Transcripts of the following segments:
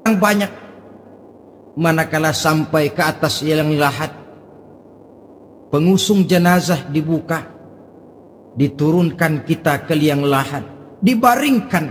banyak. Manakala sampai ke atas liang lahat, pengusung jenazah dibuka, diturunkan kita ke liang lahat, dibaringkan.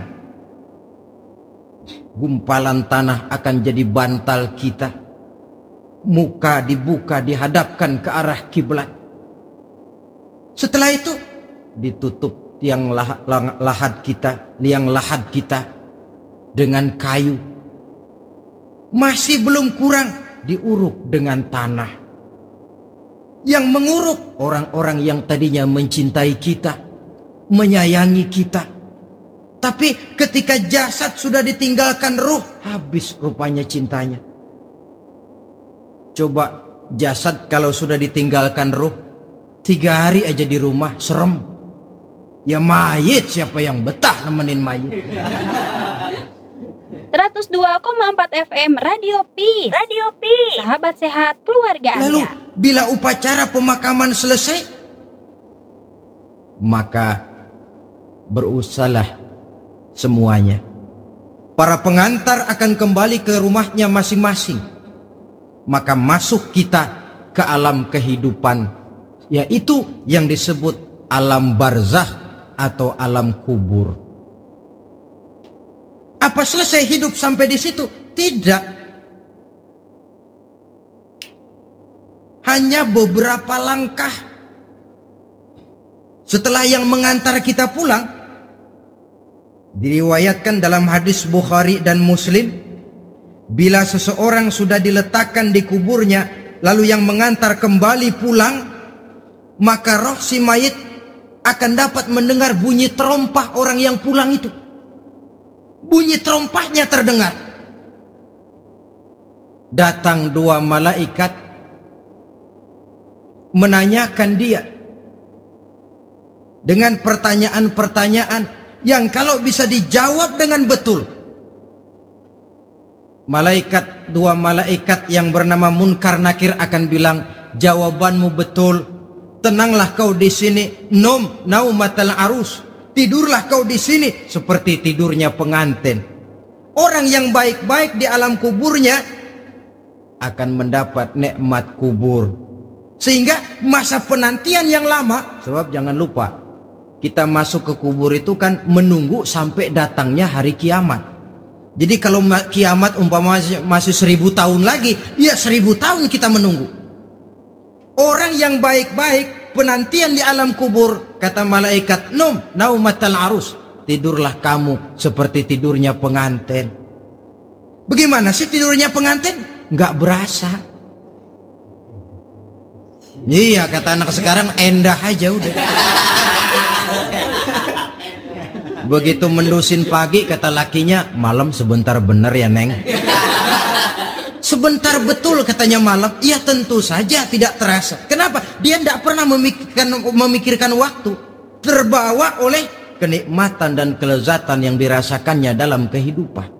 Gumpalan tanah akan jadi bantal kita. Muka dibuka, dihadapkan ke arah kiblat. Setelah itu ditutup liang lahat kita dengan kayu. Masih belum kurang, diuruk dengan tanah. Yang menguruk orang-orang yang tadinya mencintai kita, menyayangi kita. Tapi ketika jasad sudah ditinggalkan ruh, habis rupanya cintanya. Coba jasad kalau sudah ditinggalkan ruh, 3 hari aja di rumah, serem. Ya mayit, siapa yang betah nemenin mayit? 102,4 FM Radio Peace. Radio Peace. Sahabat sehat keluarga Anda. Lalu bila upacara pemakaman selesai, maka berusahalah semuanya. Para pengantar akan kembali ke rumahnya masing-masing. Maka masuk kita ke alam kehidupan, yaitu yang disebut alam barzakh atau alam kubur. Apa selesai hidup sampai di situ? Tidak. Hanya beberapa langkah setelah yang mengantar kita pulang. Diriwayatkan dalam hadis Bukhari dan Muslim, bila seseorang sudah diletakkan di kuburnya, lalu yang mengantar kembali pulang, maka roh si mayit akan dapat mendengar bunyi terompah orang yang pulang itu. Bunyi terompahnya terdengar. Datang 2 malaikat menanyakan dia dengan pertanyaan-pertanyaan yang kalau bisa dijawab dengan betul. 2 malaikat yang bernama Munkar Nakir akan bilang, jawabanmu betul. Tenanglah kau di sini, naumatal arus. Tidurlah kau di sini seperti tidurnya pengantin. Orang yang baik-baik di alam kuburnya akan mendapat nikmat kubur. Sehingga masa penantian yang lama, sebab jangan lupa, kita masuk ke kubur itu kan menunggu sampai datangnya hari kiamat. Jadi kalau kiamat umpama masih 1000 tahun lagi, ya 1000 tahun kita menunggu. Orang yang baik-baik, penantian di alam kubur, kata malaikat, naumatal arus. Tidurlah kamu seperti tidurnya pengantin. Bagaimana sih tidurnya pengantin? Nggak berasa. Iya, kata anak sekarang, endah aja udah. Begitu mendusin pagi, kata lakinya, malam sebentar bener ya Neng. Sebentar betul katanya malam. Ya tentu saja tidak terasa. Kenapa? Dia tidak pernah memikirkan waktu. Terbawa oleh kenikmatan dan kelezatan yang dirasakannya dalam kehidupan.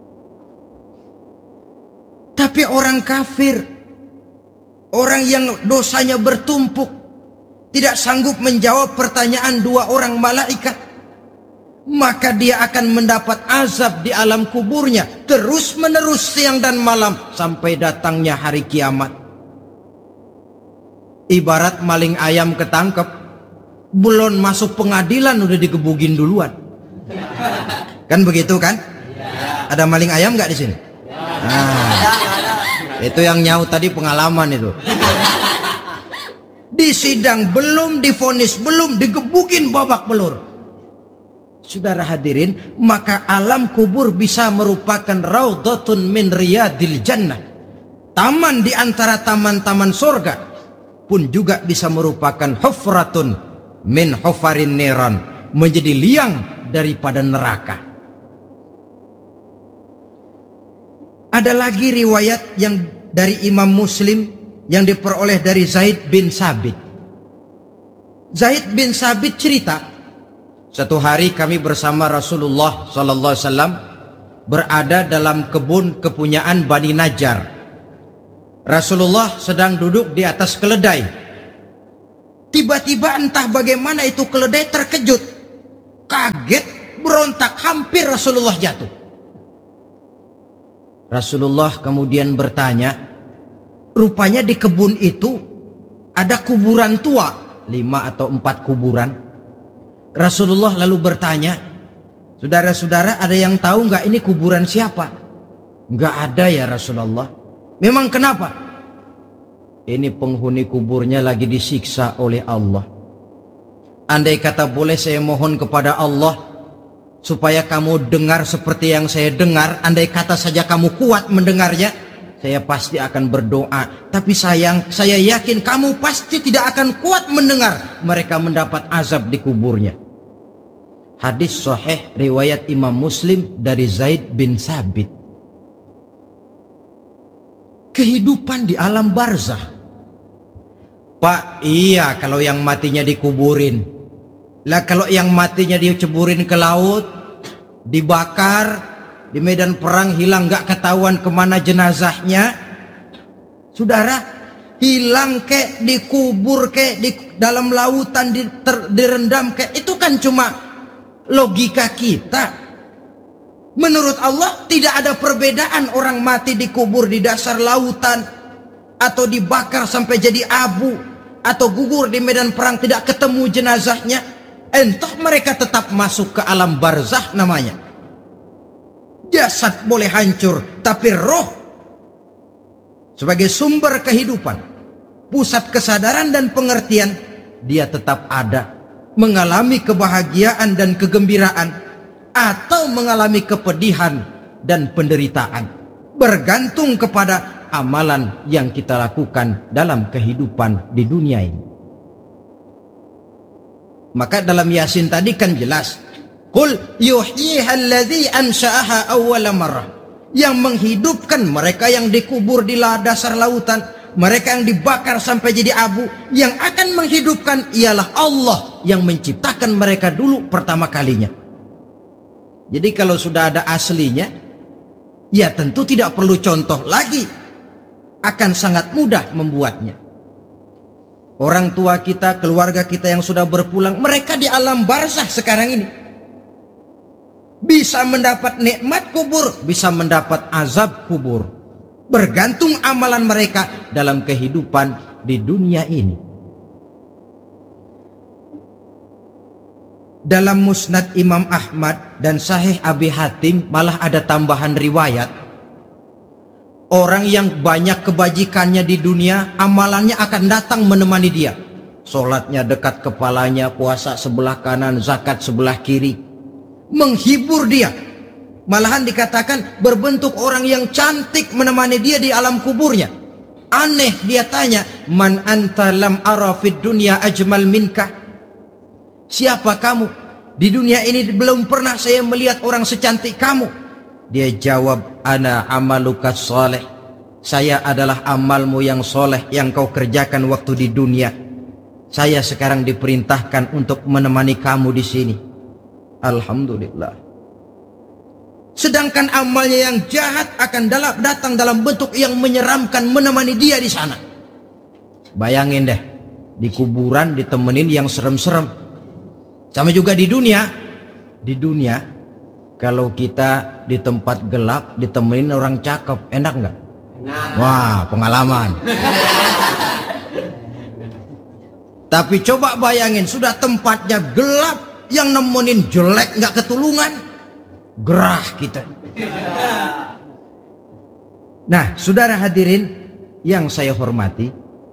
Tapi orang kafir, orang yang dosanya bertumpuk, tidak sanggup menjawab pertanyaan 2 orang malaikat, maka dia akan mendapat azab di alam kuburnya terus menerus siang dan malam sampai datangnya hari kiamat. Ibarat maling ayam ketangkep, belum masuk pengadilan udah digebugin duluan. Kan begitu kan? Ada maling ayam nggak di sini? Nah, itu yang nyaut tadi pengalaman itu. Di sidang belum, divonis belum, digebugin babak belur. Saudara hadirin, maka alam kubur bisa merupakan raudhatun min riyadil jannah. Taman di antara taman-taman surga, pun juga bisa merupakan hufratun min hufarin niran, menjadi liang daripada neraka. Ada lagi riwayat yang dari Imam Muslim yang diperoleh dari Zaid bin Sabit. Zaid bin Sabit cerita, satu hari kami bersama Rasulullah sallallahu alaihi wasallam berada dalam kebun kepunyaan Bani Najjar. Rasulullah sedang duduk di atas keledai. Tiba-tiba entah bagaimana itu keledai terkejut, kaget, berontak, hampir Rasulullah jatuh. Rasulullah kemudian bertanya, rupanya di kebun itu ada kuburan tua, 5 atau 4 kuburan. Rasulullah lalu bertanya, saudara-saudara, ada yang tahu nggak ini kuburan siapa? Nggak ada ya Rasulullah. Memang kenapa? Ini penghuni kuburnya lagi disiksa oleh Allah. Andai kata boleh saya mohon kepada Allah supaya kamu dengar seperti yang saya dengar, andai kata saja kamu kuat mendengarnya, saya pasti akan berdoa. Tapi sayang, saya yakin kamu pasti tidak akan kuat mendengar mereka mendapat azab di kuburnya. Hadis sahih riwayat Imam Muslim dari Zaid bin Sabit. Kehidupan di alam barzah. Pak, iya kalau yang matinya dikuburin. Lah kalau yang matinya diceburin ke laut, dibakar, di medan perang hilang gak ketahuan kemana jenazahnya. Saudara, hilang kek, dikubur kek, di dalam lautan direndam kek, itu kan cuma logika kita. Menurut Allah tidak ada perbedaan orang mati dikubur di dasar lautan, atau dibakar sampai jadi abu, atau gugur di medan perang tidak ketemu jenazahnya. Entah mereka tetap masuk ke alam barzah namanya. Jasad boleh hancur, tapi roh sebagai sumber kehidupan, pusat kesadaran dan pengertian, dia tetap ada, mengalami kebahagiaan dan kegembiraan, atau mengalami kepedihan dan penderitaan, bergantung kepada amalan yang kita lakukan dalam kehidupan di dunia ini. Maka dalam Yasin tadi kan jelas, qul yuhyiha alladzi ansha'aha awwala marrah. Yang menghidupkan mereka yang dikubur di dasar lautan, mereka yang dibakar sampai jadi abu, yang akan menghidupkan ialah Allah yang menciptakan mereka dulu pertama kalinya. Jadi kalau sudah ada aslinya, ya tentu tidak perlu contoh lagi, akan sangat mudah membuatnya. Orang tua kita, keluarga kita yang sudah berpulang, mereka di alam barzah sekarang ini bisa mendapat nikmat kubur, bisa mendapat azab kubur, bergantung amalan mereka dalam kehidupan di dunia ini. Dalam Musnad Imam Ahmad dan Sahih Abi Hatim malah ada tambahan riwayat. Orang yang banyak kebajikannya di dunia, amalannya akan datang menemani dia. Sholatnya dekat kepalanya, puasa sebelah kanan, zakat sebelah kiri, menghibur dia. Malahan dikatakan berbentuk orang yang cantik menemani dia di alam kuburnya. Aneh, dia tanya, man anta lam ara fid dunya ajmal minka. Siapa kamu? Di dunia ini belum pernah saya melihat orang secantik kamu. Dia jawab, ana amaluka soleh. Saya adalah amalmu yang soleh yang kau kerjakan waktu di dunia. Saya sekarang diperintahkan untuk menemani kamu di sini. Alhamdulillah. Sedangkan amalnya yang jahat akan datang dalam bentuk yang menyeramkan menemani dia di sana. Bayangin deh, di kuburan ditemenin yang serem-serem. Sama juga di dunia. Di dunia, kalau kita di tempat gelap ditemenin orang cakep, enak nggak? Wah, pengalaman. Tapi coba bayangin, sudah tempatnya gelap, yang nemenin jelek nggak ketulungan, gerah kita. Nah, saudara hadirin yang saya hormati,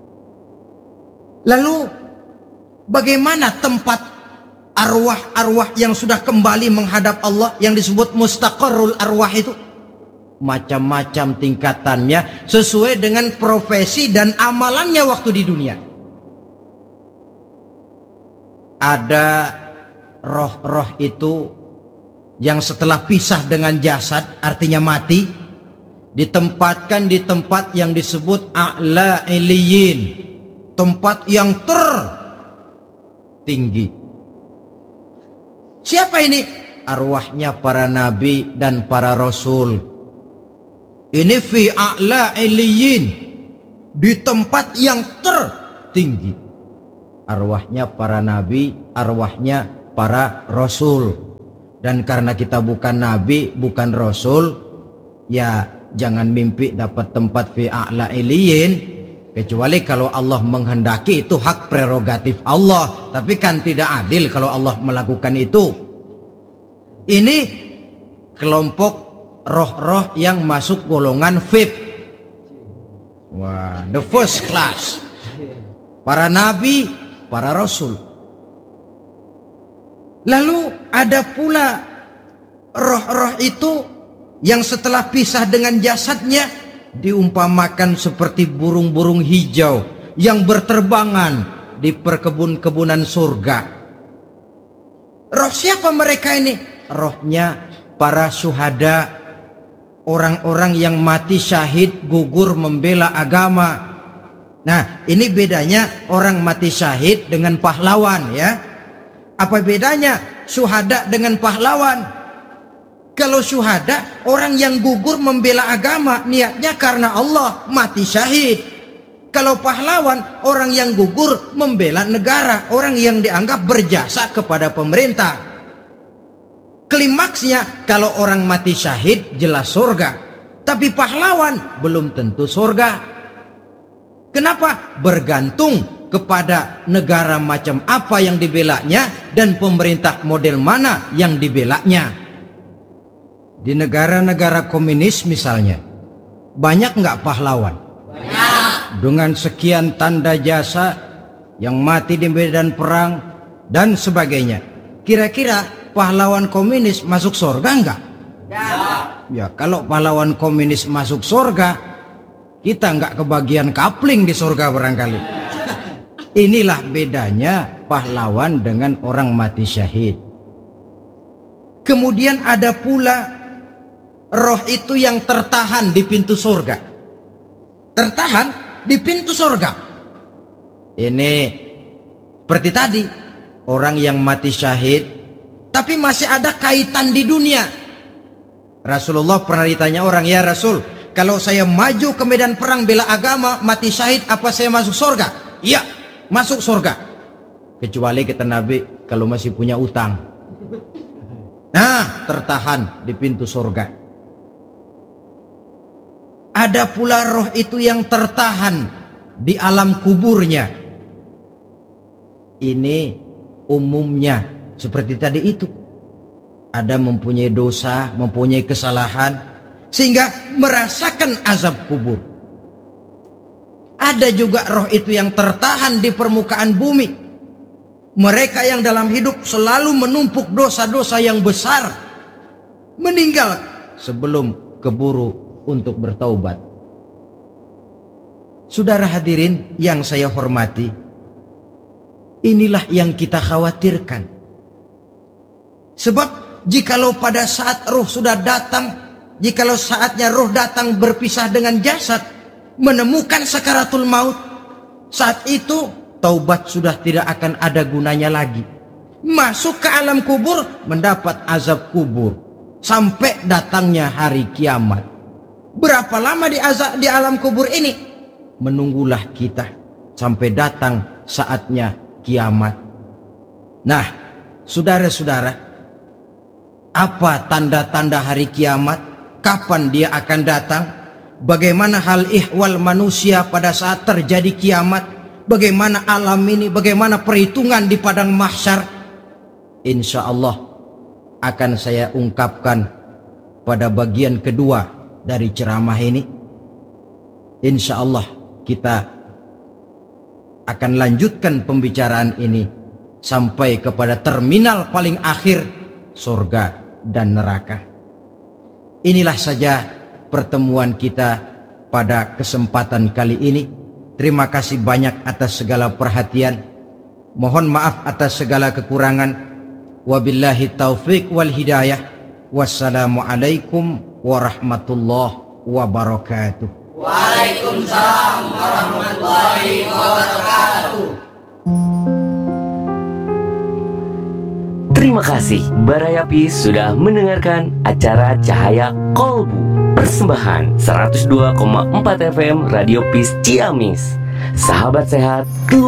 lalu bagaimana tempat arwah-arwah yang sudah kembali menghadap Allah yang disebut mustaqarrul arwah itu? Macam-macam tingkatannya sesuai dengan profesi dan amalannya waktu di dunia. Ada roh-roh itu yang setelah pisah dengan jasad, artinya mati, ditempatkan di tempat yang disebut a'la iliyin, tempat yang tertinggi. Siapa ini? Arwahnya para nabi dan para rasul. Ini fi a'la iliyin, di tempat yang tertinggi. Arwahnya para nabi, arwahnya para rasul. Dan karena kita bukan nabi, bukan rasul, ya jangan mimpi dapat tempat fi a'la iliyin, kecuali kalau Allah menghendaki. Itu hak prerogatif Allah, tapi kan tidak adil kalau Allah melakukan itu. Ini kelompok roh-roh yang masuk golongan VIP. Wah, the first class. Para nabi, para rasul. Lalu ada pula roh-roh itu yang setelah pisah dengan jasadnya diumpamakan seperti burung-burung hijau yang berterbangan di perkebun-kebunan surga. Roh siapa mereka ini? Rohnya para syuhada, orang-orang yang mati syahid gugur membela agama. Nah, ini bedanya orang mati syahid dengan pahlawan ya. Apa bedanya syuhada dengan pahlawan? Kalau syuhada, orang yang gugur membela agama, niatnya karena Allah, mati syahid. Kalau pahlawan, orang yang gugur membela negara, orang yang dianggap berjasa kepada pemerintah. Klimaksnya, kalau orang mati syahid jelas surga, tapi pahlawan belum tentu surga. Kenapa? Bergantung kepada negara macam apa yang dibelanya dan pemerintah model mana yang dibelanya. Di negara-negara komunis misalnya, banyak nggak pahlawan? Banyak. Dengan sekian tanda jasa yang mati di medan perang dan sebagainya. Kira-kira pahlawan komunis masuk surga enggak? Ya, kalau pahlawan komunis masuk surga, kita enggak kebagian kapling di surga barangkali. Inilah bedanya pahlawan dengan orang mati syahid. Kemudian ada pula roh itu yang tertahan di pintu surga. Tertahan di pintu surga. Ini seperti tadi, orang yang mati syahid tapi masih ada kaitan di dunia. Rasulullah pernah ditanya orang, ya Rasul, kalau saya maju ke medan perang bela agama, mati syahid, apa saya masuk surga? Iya, masuk surga. Kecuali kata Nabi, kalau masih punya utang. Nah, tertahan di pintu surga. Ada pula roh itu yang tertahan di alam kuburnya. Ini umumnya seperti tadi itu. Ada mempunyai dosa, mempunyai kesalahan, sehingga merasakan azab kubur. Ada juga roh itu yang tertahan di permukaan bumi. Mereka yang dalam hidup selalu menumpuk dosa-dosa yang besar, meninggal sebelum keburu untuk bertaubat. Saudara hadirin yang saya hormati, inilah yang kita khawatirkan. Sebab jikalau pada saat roh sudah datang, jikalau saatnya roh datang berpisah dengan jasad, menemukan sakaratul maut, saat itu taubat sudah tidak akan ada gunanya lagi. Masuk ke alam kubur, mendapat azab kubur sampai datangnya hari kiamat. Berapa lama di alam kubur ini? Menunggulah kita sampai datang saatnya kiamat. Nah, saudara-saudara, apa tanda-tanda hari kiamat? Kapan dia akan datang? Bagaimana hal ihwal manusia pada saat terjadi kiamat? Bagaimana alam ini? Bagaimana perhitungan di padang mahsyar? Insya Allah akan saya ungkapkan pada bagian kedua dari ceramah ini. Insya Allah kita akan lanjutkan pembicaraan ini sampai kepada terminal paling akhir, surga dan neraka. Inilah saja pertemuan kita pada kesempatan kali ini. Terima kasih banyak atas segala perhatian. Mohon maaf atas segala kekurangan. Wabillahi taufiq wal hidayah. Wassalamualaikum warahmatullahi wabarakatuh. Waalaikumsalam warahmatullahi wabarakatuh. Terima kasih Baraya Peace sudah mendengarkan acara Cahaya Kolbu, persembahan 102,4 FM Radio Peace Ciamis. Sahabat sehat,